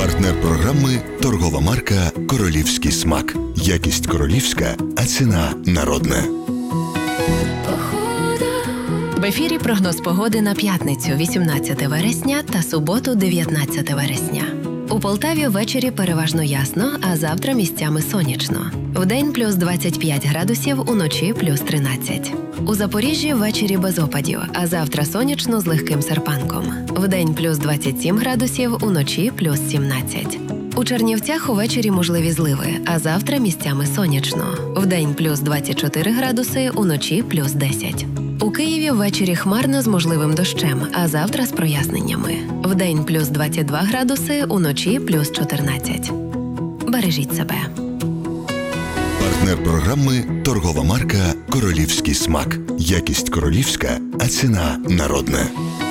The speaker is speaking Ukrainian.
Партнер програми – торгова марка «Королівський смак». Якість королівська, а ціна народна. В ефірі прогноз погоди на п'ятницю, 18 вересня та суботу, 19 вересня. У Полтаві ввечері переважно ясно, а завтра місцями сонячно. Вдень плюс 25 градусів, уночі плюс 13. У Запоріжжі ввечері без опадів, а завтра сонячно з легким серпанком. Вдень плюс 27 градусів, уночі плюс 17. У Чернівцях увечері можливі зливи, а завтра місцями сонячно. Вдень плюс 24 градуси, уночі плюс 10. У Києві ввечері хмарно з можливим дощем, а завтра з проясненнями. Вдень плюс 22 градуси, уночі плюс 14. Бережіть себе. Партнер програми – торгова марка «Королівський смак». Якість королівська, а ціна народна.